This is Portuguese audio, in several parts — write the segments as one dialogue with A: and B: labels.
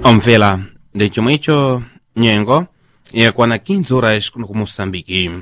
A: Omvela, de chumaicho nyengo, e kwana 15 horas no Moçambique.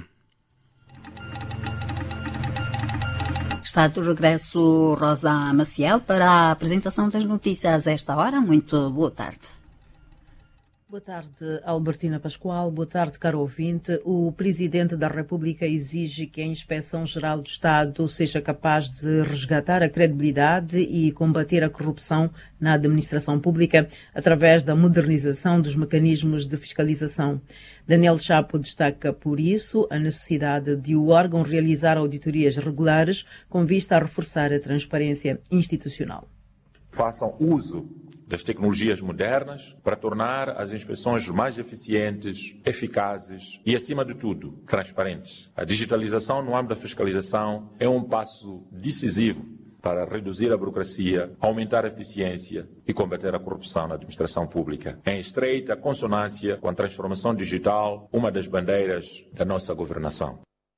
B: Está de regresso Rosa Maciel para a apresentação das notícias a esta hora. Muito boa tarde.
C: Boa tarde, Albertina Pascoal. Boa tarde, caro ouvinte. O Presidente da República exige que a Inspeção-Geral do Estado seja capaz de resgatar a credibilidade e combater a corrupção na administração pública através da modernização dos mecanismos de fiscalização. Daniel Chapo destaca, por isso, a necessidade de o órgão realizar auditorias regulares com vista a reforçar a transparência institucional.
D: Façam uso das tecnologias modernas para tornar as inspeções mais eficientes, eficazes e, acima de tudo, transparentes. A digitalização no âmbito da fiscalização é um passo decisivo para reduzir a burocracia, aumentar a eficiência e combater a corrupção na administração pública. Em estreita consonância com a transformação digital, uma das bandeiras da nossa governação.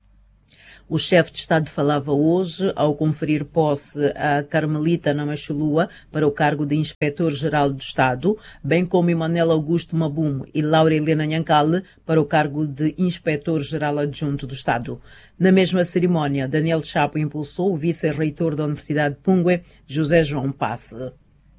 C: O chefe de Estado falava hoje ao conferir posse a Carmelita Namachulua para o cargo de Inspetor-Geral do Estado, bem como Emanuel Augusto Mabum e Laura Helena Nhankale para o cargo de Inspetor-Geral Adjunto do Estado. Na mesma cerimónia, Daniel Chapo impulsou o vice-reitor da Universidade de Pungue, José João Passe.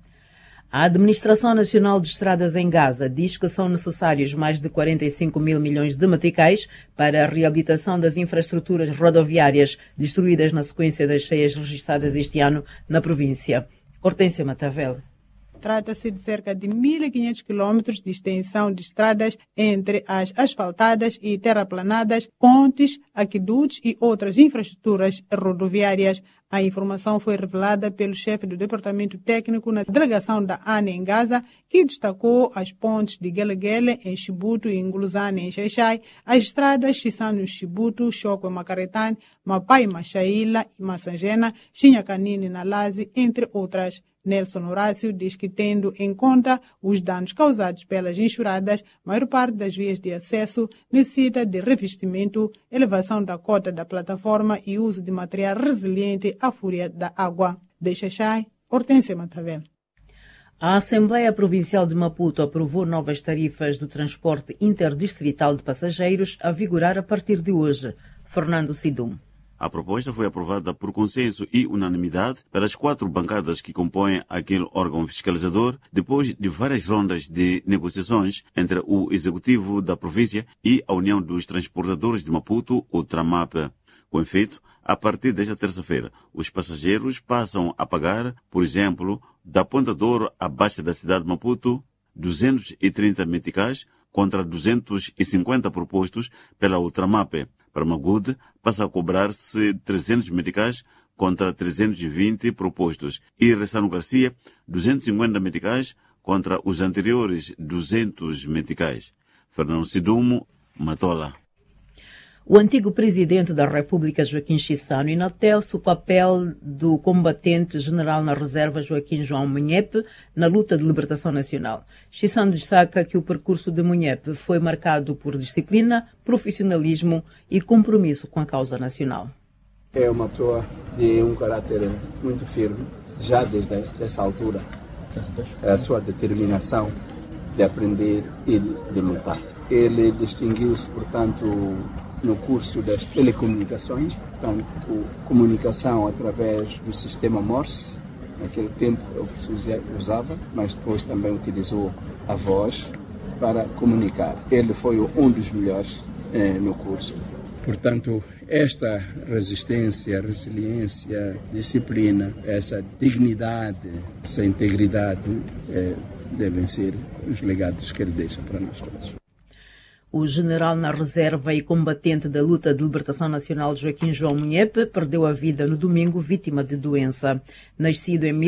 C: A Administração Nacional de Estradas em Gaza diz que são necessários mais de 45 mil milhões de meticais para a reabilitação das infraestruturas rodoviárias destruídas na sequência das cheias registradas este ano na província. Hortência Matavel.
E: Trata-se de cerca de 1.500 quilômetros de extensão de estradas entre as asfaltadas e terraplanadas, pontes, aquedutos e outras infraestruturas rodoviárias. A informação foi revelada pelo chefe do Departamento Técnico na delegação da ANE em Gaza, que destacou as pontes de Gelegele em Chibuto e Nguluzane em Xaixai, as estradas Chisano em Chibuto, Choco em Macaretane, Mapai Machaíla e Massangena, Xinhacanini na Laze, entre outras. Nelson Horácio diz que, tendo em conta os danos causados pelas enxurradas, a maior parte das vias de acesso necessita de revestimento, elevação da cota da plataforma e uso de material resiliente à fúria da água. De Xaixai, Hortência Matavel.
C: A Assembleia Provincial de Maputo aprovou novas tarifas do transporte interdistrital de passageiros a vigorar a partir de hoje. Fernando Sidum.
F: A proposta foi aprovada por consenso e unanimidade pelas 4 bancadas que compõem aquele órgão fiscalizador, depois de várias rondas de negociações entre o Executivo da província e a União dos Transportadores de Maputo, o TRAMAP. Com efeito, a partir desta terça-feira, os passageiros passam a pagar, por exemplo, da Ponta Douro à Baixa da cidade de Maputo, 230 meticais contra 250 propostos pela Ultramap. Para Magude, passa a cobrar-se 300 meticais contra 320 propostos. E Ressano Garcia, 250 meticais contra os anteriores 200 meticais. Fernando Sidumo, Matola.
C: O antigo presidente da República, Joaquim Chissano, enaltece o papel do combatente general na reserva Joaquim João Munhepe na luta de libertação nacional. Chissano destaca que o percurso de Munhepe foi marcado por disciplina, profissionalismo e compromisso com a causa nacional.
G: É uma pessoa de um caráter muito firme, já desde essa altura. A sua determinação de aprender e de lutar. Ele distinguiu-se, portanto, no curso das telecomunicações, portanto, comunicação através do sistema Morse, naquele tempo é o que se usava, mas depois também utilizou a voz para comunicar. Ele foi um dos melhores no curso.
H: Portanto, esta resistência, resiliência, disciplina, essa dignidade, essa integridade devem ser os legados que ele deixa para nós todos.
C: O general na reserva e combatente da luta de libertação nacional Joaquim João Munhepe perdeu a vida no domingo vítima de doença. Nascido em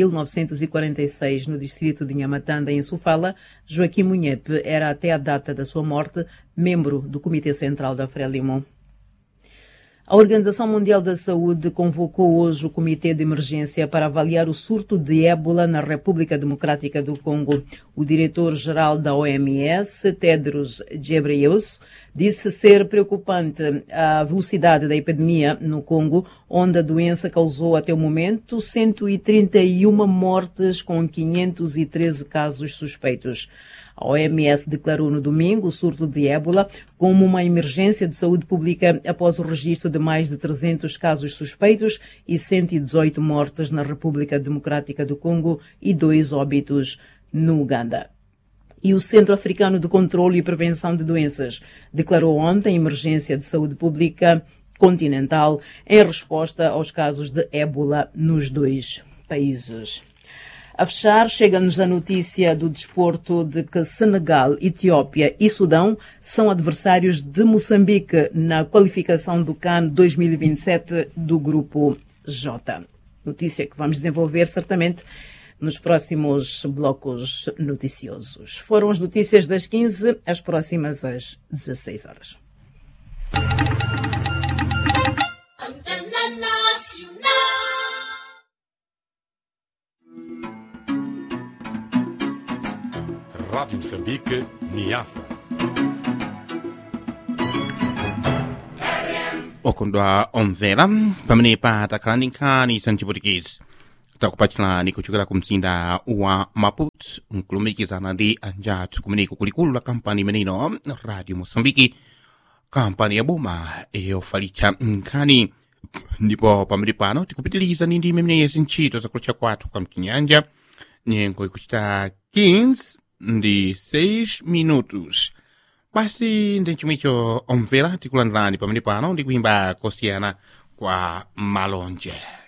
C: 1946 no distrito de Nhamatanda, em Sofala, Joaquim Munhepe era até a data da sua morte membro do Comitê Central da Frelimo. A Organização Mundial da Saúde convocou hoje o Comitê de Emergência para avaliar o surto de ébola na República Democrática do Congo. O diretor-geral da OMS, Tedros Ghebreyesus, disse ser preocupante a velocidade da epidemia no Congo, onde a doença causou até o momento 131 mortes com 513 casos suspeitos. A OMS declarou no domingo o surto de ébola como uma emergência de saúde pública após o registro de mais de 300 casos suspeitos e 118 mortes na República Democrática do Congo e 2 óbitos no Uganda. E o Centro Africano de Controlo e Prevenção de Doenças declarou ontem emergência de saúde pública continental em resposta aos casos de ébola nos 2 países. A fechar, chega-nos a notícia do desporto de que Senegal, Etiópia e Sudão são adversários de Moçambique na qualificação do CAN 2027 do Grupo J. Notícia que vamos desenvolver certamente nos próximos blocos noticiosos. Foram as notícias das 15, as próximas às 16 horas.
I: Rádio Moçambique, Niassa.
A: okondwa omvera pamene patakhalankhani za mchiputikezi takupatirani kuchokera ku mzinda wa Maputo nkulumikizana ndi anjathu kumeneko kulikulu la kampani imenino Radio Moçambique, kampani ya boma yofalitsa nkhani. Ndipo pamene pano tikupitiliza ndi imeneyezi ntchito zakulucha kwathu kwa mchinyanja, nyengo ikuchita 15 ndi 6 minutos. Basi ndi chomwecho omvera tikulandirani pamene pano ndi kuimba kosiyana kwa malonje.